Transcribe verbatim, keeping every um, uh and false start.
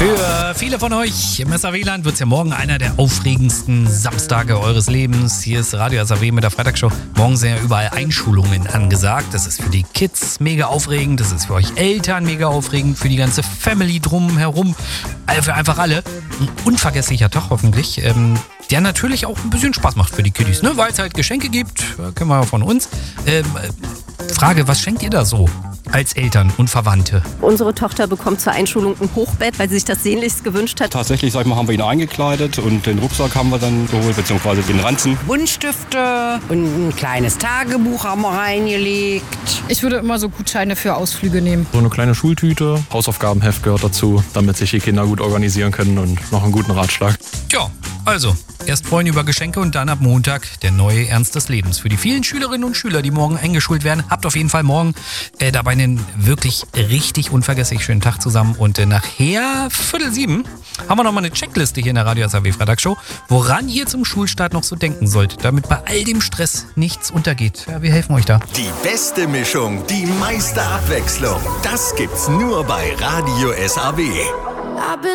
Für viele von euch im S A W-Land wird es ja morgen einer der aufregendsten Samstage eures Lebens. Hier ist Radio S A W mit der Freitagshow. Morgen sind ja überall Einschulungen angesagt. Das ist für die Kids mega aufregend. Das ist für euch Eltern mega aufregend. Für die ganze Family drumherum. Also für einfach alle. Ein unvergesslicher Tag hoffentlich. Ähm, der natürlich auch ein bisschen Spaß macht für die Kiddies, ne? Weil es halt Geschenke gibt. Kennen wir ja von uns. Ähm, Frage, was schenkt ihr da so? Als Eltern und Verwandte. Unsere Tochter bekommt zur Einschulung ein Hochbett, weil sie sich das sehnlichst gewünscht hat. Tatsächlich, sag ich mal, haben wir ihn eingekleidet und den Rucksack haben wir dann geholt, beziehungsweise den Ranzen. Buntstifte und ein kleines Tagebuch haben wir reingelegt. Ich würde immer so Gutscheine für Ausflüge nehmen. So eine kleine Schultüte, Hausaufgabenheft gehört dazu, damit sich die Kinder gut organisieren können und noch einen guten Ratschlag. Ja, also, erst freuen über Geschenke und dann ab Montag der neue Ernst des Lebens. Für die vielen Schülerinnen und Schüler, die morgen eingeschult werden, habt auf jeden Fall morgen äh, dabei einen wirklich richtig unvergesslich schönen Tag zusammen. Und äh, nachher, Viertel sieben, haben wir nochmal eine Checkliste hier in der Radio S A W Freitagsshow, woran ihr zum Schulstart noch so denken sollt, damit bei all dem Stress nichts untergeht. Ja, wir helfen euch da. Die beste Mischung, die meiste Abwechslung. Das gibt's nur bei Radio S A W.